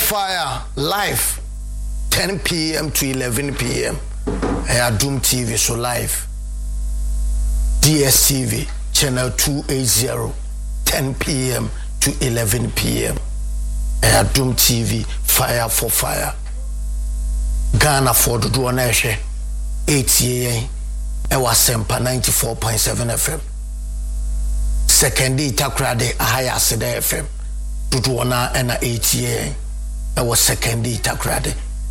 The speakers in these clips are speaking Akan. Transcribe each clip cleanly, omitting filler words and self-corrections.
Fire live 10 p.m. to 11 p.m. Doom TV so live. DSTV channel 280 10 p.m. to 11 p.m. Doom TV Fire for Fire. Ghana for the do na 8 a.m. Sempa 94.7 FM. Second day Takrade Ahaya Seda FM. Duduana and 8 a.m. Second day Takrade.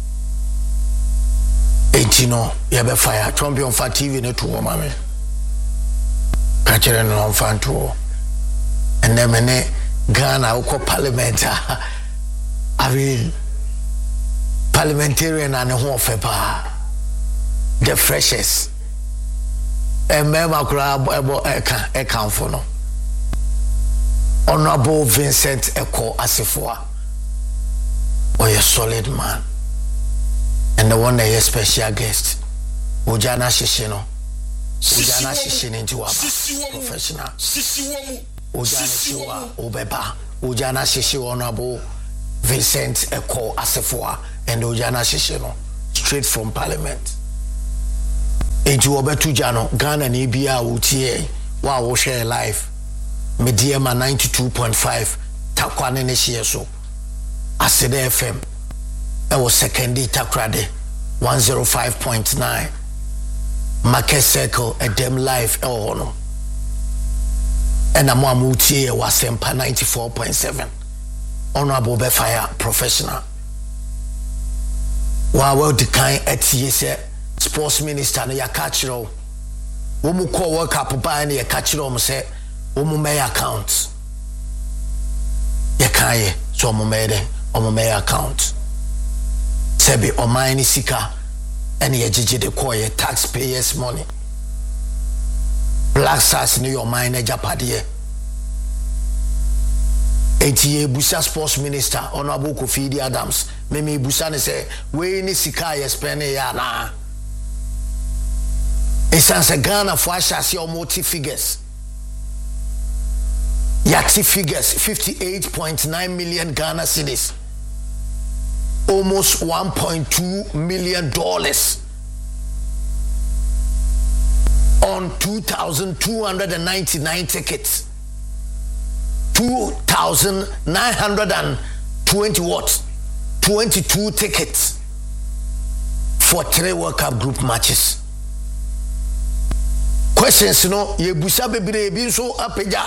18 no yabe fire champion for TV ne to mama. Kachere no fan to. And then mene Ghana uko parliament. I mean parliamentarian and who fepa. The freshest. And member crab account for no. Honorable Vincent Eko Asifua. Or a solid man. And the one that is special guest. Ujana Shishino. Ujana Shishin into a professional. Ujana Shiwa Ubeba. Ujana Shishi Honorable Vincent Eko Asifua and Ujana Shishino. Straight from Parliament. Eju obetu jano Ghana ni bia utie wa wo share live Mediama 92.5 takwane ne share so Asede FM was second day Takrade 105.9 Market Circle Edem Live hono and amo amutie wa Sempa 94.7 Honorable Befire professional wa well decline etie se sports minister no ya kachiro wo mu call work up by na ya kachiro mo say wo mu may account ya kaye so mo may account sebi o mine sika ene ya jiji de call ya taxpayers money black stars no your mine japade eti busa sports minister Honorable Kofi Adams me busa ne say we ni sika ya spend ya na. It's a Ghana for your multi figures. Yati figures 58.9 million Ghana cedis. Almost $1.2 million on 2,299 tickets. 2,920 what? 22 tickets for 3 World Cup group matches. Questions no ye busa bebre bi so apeja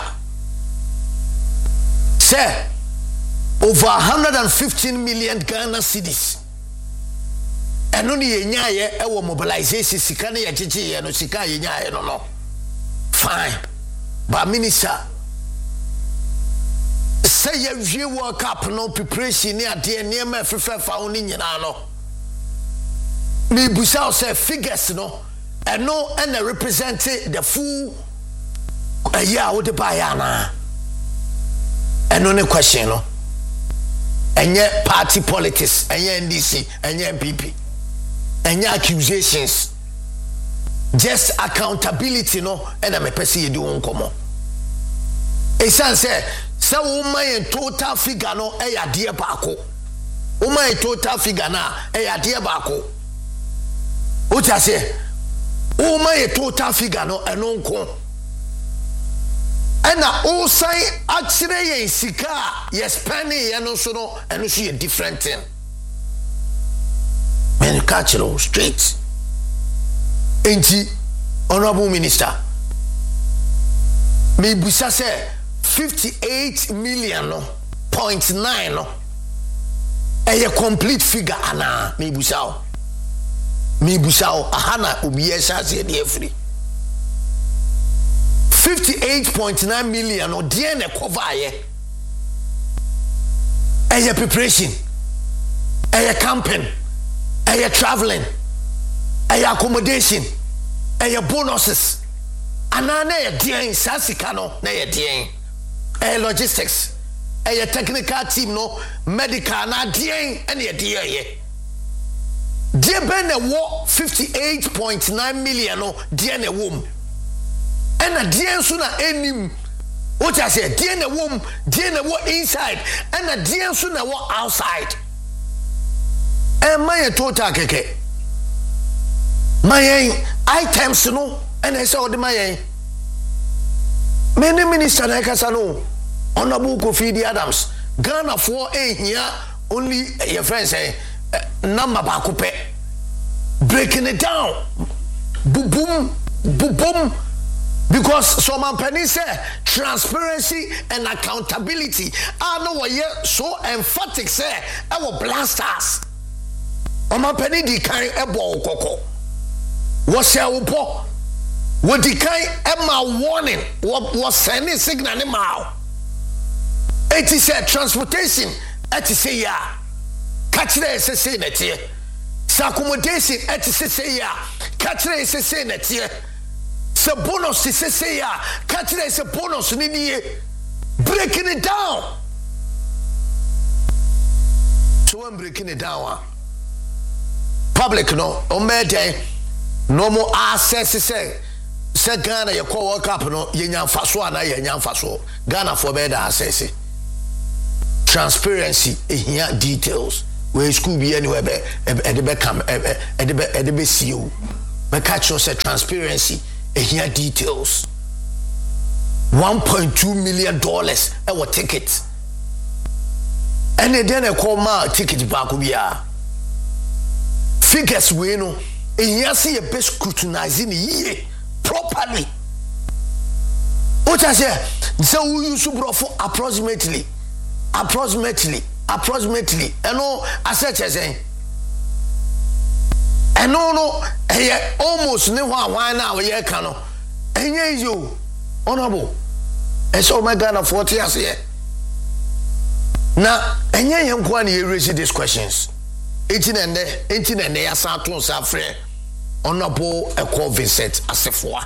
say over 115 million Ghana cedis eno ni ye nyaaye e wo mobilization sika na ye chichi ye no sika ye nyaaye no fine but minister say ye wie World Cup no preparation ni ade ne ma fefa oni nyina no ni busa say figures no and no and represented the full year with the bayana and no question no and yet party politics and yet NDC and yet MPP and yet accusations just accountability no and I'm a person you do on come a son say so woman total figure no a dear bako woman total figure na a dear bako what I say oh my total figure no enonko and na o say actually yen sika yes penny yen no so no eno so a different thing when you catch it all straight enti Honorable Minister me busa say 58 million no 0.9 no a complete figure ana me busa mi busao ahana obiye chance de free 58.9 million o de na cover aye preparation camping traveling accommodation bonuses anana ye de sasika no na ye de logistics technical team no medical na de and ye de Dear Ben, 58.9 million, dear ne womb. And a dear sooner enim. What I said, dear ne womb, dear ne what inside, and a dear sooner what outside. my total keke. My items no, and I saw the my many minister na kasano. Honorable Kofi Adams. Ghana for here only your friends say number bakupe. Breaking it down. Boom, boom, boom, boom. Because some penny say transparency and accountability. I know what you so emphatic say our blasters. Oma penny di kind ebo koko. What's your upo? What di kind ema warning? What sending signal ni mao? It is a transportation. It is a ya. Catch the SSA net here. Accommodation. It is a say ya. Catch the SSA net here. So bonus is a say ya. Catch the bonus ni breaking it down. So I'm breaking it down. Public no. Omede no more access. Say Ghana you call World Cup no. Yenyan faso na yenyan faso. Ghana for better access. Transparency here details where school be anywhere edebe see you but catch us transparency here details $1.2 million our ticket and then I call my ticket back bia figures we no here see a best scrutinizing ye properly what I say so we use for approximately and no asset saying and no almost no one now we cano and you honorable and so my Ghana 40 years here now and you can raise these questions 18 and they are Saturn Safre honorable a call Vincent Assefoa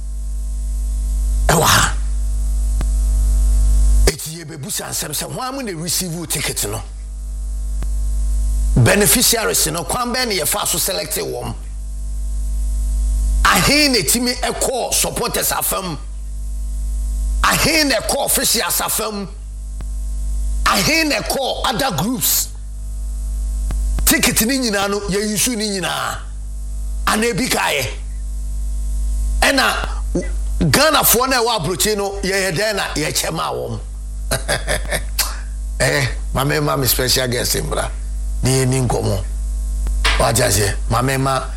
ewa bebusa ansem se ho am na receive ticket no beneficiaries no kwan be na ye fa so select wom ahin na timi call supporters afam ahin na call officials afam ahin na call other groups ticket ni nyina no ye issue ni nyina ana bi kae ena Ghana for na wa approach no ye den na ye chema wom mama special guest imbra ni nkomo waja se mama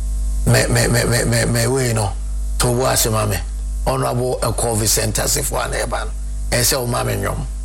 me we no to wo ase mama honorable Kofi Center se fo na eba no e se o mama nyom